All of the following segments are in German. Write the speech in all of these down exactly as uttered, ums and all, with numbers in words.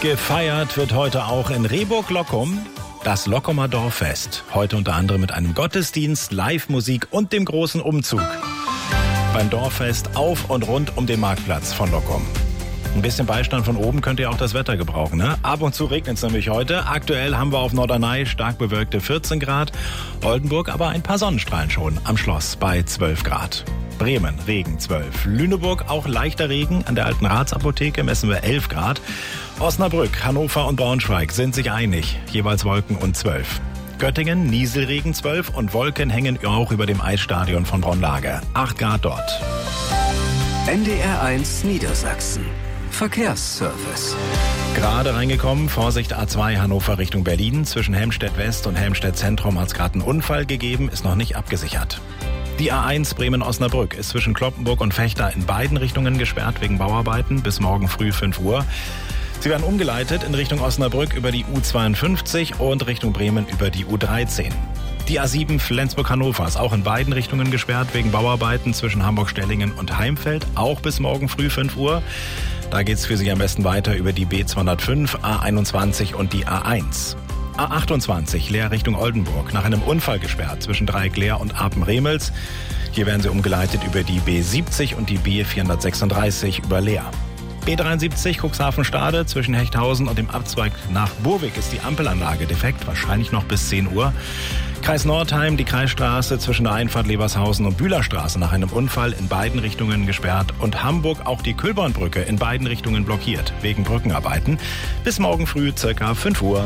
Gefeiert wird heute auch in Rehburg-Lockum das Lockumer Dorffest. Heute unter anderem mit einem Gottesdienst, Live-Musik und dem großen Umzug beim Dorffest auf und rund um den Marktplatz von Lockum. Ein bisschen Beistand von oben könnt ihr auch das Wetter gebrauchen, ne? Ab und zu regnet es nämlich heute. Aktuell haben wir auf Norderney stark bewölkte vierzehn Grad, Oldenburg aber ein paar Sonnenstrahlen schon am Schloss bei zwölf Grad. Bremen, Regen zwölf. Lüneburg auch leichter Regen. An der Alten Ratsapotheke messen wir elf Grad. Osnabrück, Hannover und Braunschweig sind sich einig, jeweils Wolken und zwölf. Göttingen, Nieselregen zwölf und Wolken hängen auch über dem Eisstadion von Braunlage. acht Grad dort. N D R eins Niedersachsen. Verkehrsservice. Gerade reingekommen, Vorsicht A zwei Hannover Richtung Berlin. Zwischen Helmstedt West und Helmstedt Zentrum hat es gerade einen Unfall gegeben, ist noch nicht abgesichert. Die A eins Bremen-Osnabrück ist zwischen Kloppenburg und Vechta in beiden Richtungen gesperrt wegen Bauarbeiten bis morgen früh fünf Uhr. Sie werden umgeleitet in Richtung Osnabrück über die U zweiundfünfzig und Richtung Bremen über die U dreizehn. Die A sieben Flensburg-Hannover ist auch in beiden Richtungen gesperrt wegen Bauarbeiten zwischen Hamburg-Stellingen und Heimfeld, auch bis morgen früh fünf Uhr. Da geht's für Sie am besten weiter über die B zweihundertfünf, A einundzwanzig und die A eins. A achtundzwanzig Leer Richtung Oldenburg, nach einem Unfall gesperrt zwischen Dreieck-Leer und Apen-Remels. Hier werden Sie umgeleitet über die B siebzig und die B vierhundertsechsunddreißig über Leer. B dreiundsiebzig Cuxhaven-Stade zwischen Hechthausen und dem Abzweig nach Burwig ist die Ampelanlage defekt, wahrscheinlich noch bis zehn Uhr. Kreis Nordheim, die Kreisstraße zwischen der Einfahrt Levershausen und Bühlerstraße nach einem Unfall in beiden Richtungen gesperrt und Hamburg auch die Kühlbornbrücke in beiden Richtungen blockiert, wegen Brückenarbeiten. Bis morgen früh circa fünf Uhr.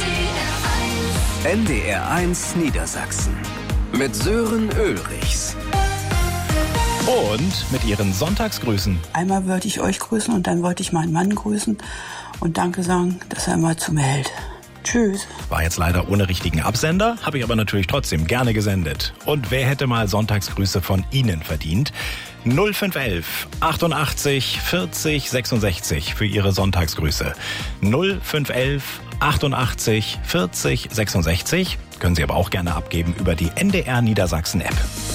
N D R eins Niedersachsen mit Sören Ulrichs. Und mit ihren Sonntagsgrüßen. Einmal wollte ich euch grüßen und dann wollte ich meinen Mann grüßen und Danke sagen, dass er immer zu mir hält. Tschüss. War jetzt leider ohne richtigen Absender, habe ich aber natürlich trotzdem gerne gesendet. Und wer hätte mal Sonntagsgrüße von Ihnen verdient? null fünf elf achtundachtzig vierzig sechsundsechzig für Ihre Sonntagsgrüße. null fünf elf achtundachtzig vierzig sechsundsechzig. Können Sie aber auch gerne abgeben über die N D R Niedersachsen App.